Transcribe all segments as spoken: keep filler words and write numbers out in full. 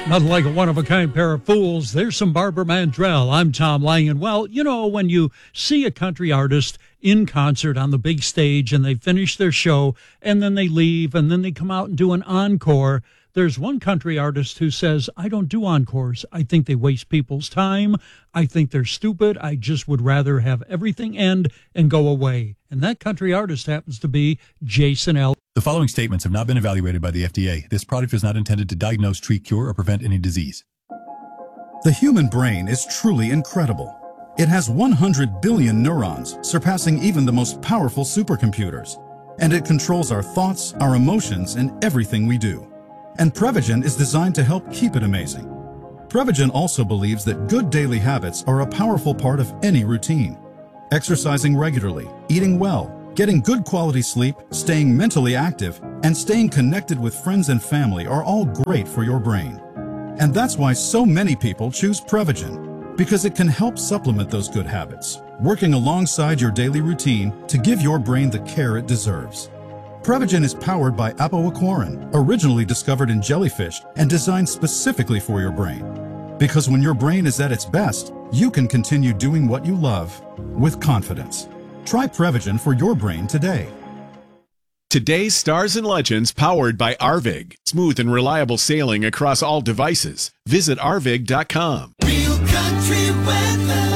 Nothing like a one-of-a-kind pair of fools. There's some Barbara Mandrell. I'm Tom Langen. Well, you know, when you see a country artist in concert on the big stage and they finish their show and then they leave and then they come out and do an encore, there's one country artist who says, I don't do encores. I think they waste people's time. I think they're stupid. I just would rather have everything end and go away. And that country artist happens to be Jason L. The following statements have not been evaluated by the F D A. This product is not intended to diagnose, treat, cure, or prevent any disease. The human brain is truly incredible. It has one hundred billion neurons, surpassing even the most powerful supercomputers. And it controls our thoughts, our emotions, and everything we do. And Prevagen is designed to help keep it amazing. Prevagen also believes that good daily habits are a powerful part of any routine. Exercising regularly, eating well, getting good quality sleep, staying mentally active, and staying connected with friends and family are all great for your brain. And that's why so many people choose Prevagen, because it can help supplement those good habits, working alongside your daily routine to give your brain the care it deserves. Prevagen is powered by apoaquarin, originally discovered in jellyfish and designed specifically for your brain. Because when your brain is at its best, you can continue doing what you love with confidence. Try Prevagen for your brain today. Today's Stars and Legends powered by Arvig. Smooth and reliable sailing across all devices. Visit arvig dot com. Real country weather.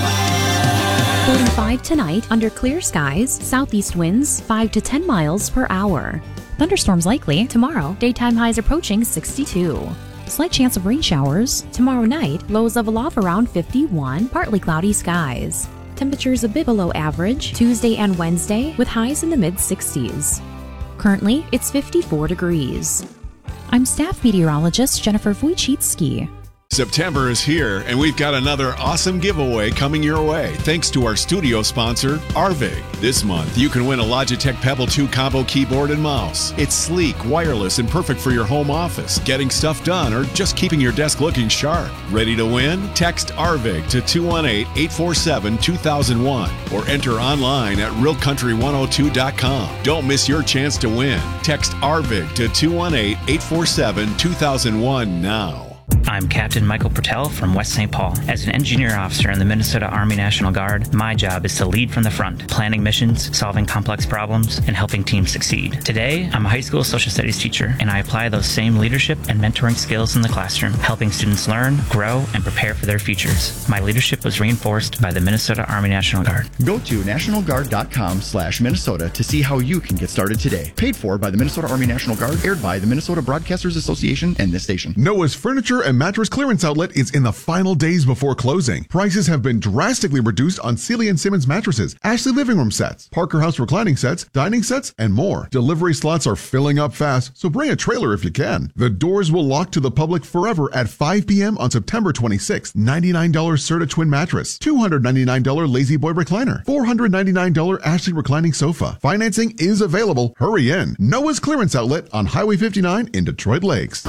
forty-five tonight under clear skies, southeast winds five to ten miles per hour. Thunderstorms likely tomorrow, daytime highs approaching sixty-two. Slight chance of rain showers. Tomorrow night, lows level off around fifty-one, partly cloudy skies. Temperatures a bit below average Tuesday and Wednesday with highs in the mid sixties. Currently, it's fifty-four degrees. I'm staff meteorologist Jennifer Wojcicki. September is here, and we've got another awesome giveaway coming your way thanks to our studio sponsor, Arvig. This month, you can win a Logitech Pebble two combo keyboard and mouse. It's sleek, wireless, and perfect for your home office, getting stuff done, or just keeping your desk looking sharp. Ready to win? Text Arvig to two one eight, eight four seven, two thousand one or enter online at real country one oh two dot com. Don't miss your chance to win. Text Arvig to two one eight, eight four seven, two thousand one now. I'm Captain Michael Pertell from West Saint Paul. As an engineer officer in the Minnesota Army National Guard, my job is to lead from the front, planning missions, solving complex problems, and helping teams succeed. Today, I'm a high school social studies teacher, and I apply those same leadership and mentoring skills in the classroom, helping students learn, grow, and prepare for their futures. My leadership was reinforced by the Minnesota Army National Guard. Go to national guard dot com slash Minnesota to see how you can get started today. Paid for by the Minnesota Army National Guard, aired by the Minnesota Broadcasters Association and this station. Noah's Furniture and Mattress Clearance Outlet is in the final days before closing. Prices have been drastically reduced on Sealy and Simmons mattresses, Ashley living room sets, Parker House reclining sets, dining sets, and more. Delivery slots are filling up fast, so bring a trailer if you can. The doors will lock to the public forever at five p.m. on September twenty-sixth. ninety-nine dollars Serta Twin Mattress, two hundred ninety-nine dollars Lazy Boy Recliner, four hundred ninety-nine dollars Ashley Reclining Sofa. Financing is available. Hurry in. Noah's Clearance Outlet on Highway fifty-nine in Detroit Lakes.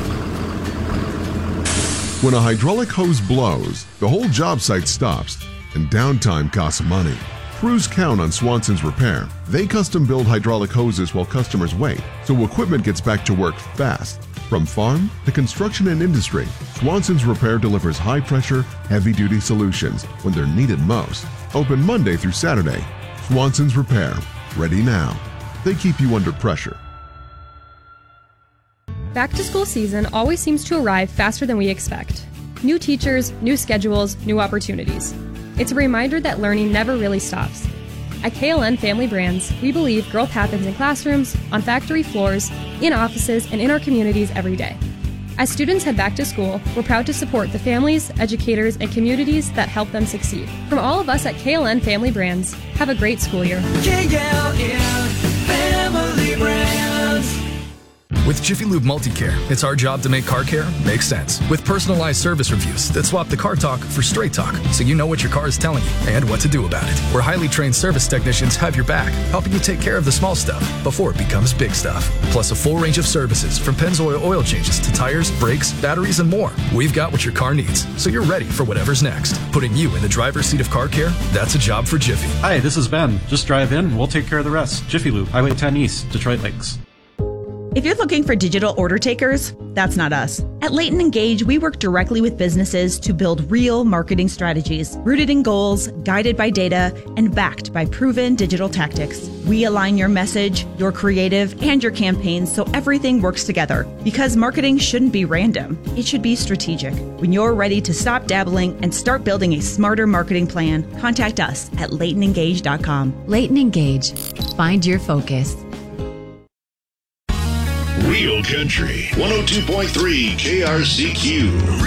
When a hydraulic hose blows, the whole job site stops, and downtime costs money. Crews count on Swanson's Repair. They custom build hydraulic hoses while customers wait, so equipment gets back to work fast. From farm to construction and industry, Swanson's Repair delivers high-pressure, heavy-duty solutions when they're needed most. Open Monday through Saturday. Swanson's Repair. Ready now. They keep you under pressure. Back to school season always seems to arrive faster than we expect. New teachers, new schedules, new opportunities. It's a reminder that learning never really stops. At K L N Family Brands, we believe growth happens in classrooms, on factory floors, in offices, and in our communities every day. As students head back to school, we're proud to support the families, educators, and communities that help them succeed. From all of us at K L N Family Brands, have a great school year. K L N Family Brands. With Jiffy Lube Multicare, it's our job to make car care make sense. With personalized service reviews that swap the car talk for straight talk, so you know what your car is telling you and what to do about it. Where highly trained service technicians have your back, helping you take care of the small stuff before it becomes big stuff. Plus a full range of services from Pennzoil oil changes to tires, brakes, batteries, and more. We've got what your car needs, so you're ready for whatever's next. Putting you in the driver's seat of car care, that's a job for Jiffy. Hi, this is Ben. Just drive in, we'll take care of the rest. Jiffy Lube, Highway ten East, Detroit Lakes. If you're looking for digital order takers, that's not us. At Leighton Engage, we work directly with businesses to build real marketing strategies, rooted in goals, guided by data, and backed by proven digital tactics. We align your message, your creative, and your campaigns so everything works together. Because marketing shouldn't be random, it should be strategic. When you're ready to stop dabbling and start building a smarter marketing plan, contact us at leighton engage dot com. Leighton Engage. Find your focus. Real Country one oh two point three K R C Q.